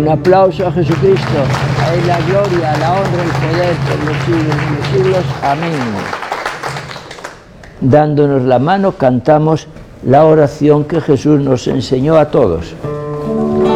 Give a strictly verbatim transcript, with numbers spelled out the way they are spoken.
Un aplauso a Jesucristo. A Él la gloria, la honra, el poder por los siglos de los siglos. Amén. Dándonos la mano, cantamos la oración que Jesús nos enseñó a todos.